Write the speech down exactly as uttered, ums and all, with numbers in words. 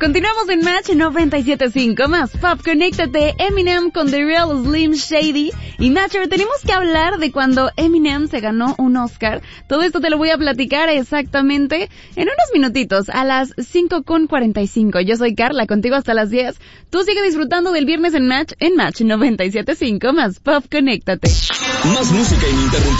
Continuamos en Match noventa y siete punto cinco, más Pop, conéctate, Eminem con The Real Slim Shady. Y Nacho, tenemos que hablar de cuando Eminem se ganó un Oscar. Todo esto te lo voy a platicar exactamente en unos minutitos, a las cinco con cuarenta y cinco. Yo soy Carla, contigo hasta las diez. Tú sigue disfrutando del viernes en Match, en Match noventa y siete punto cinco, más Pop, conéctate. Más música ininterrumpida.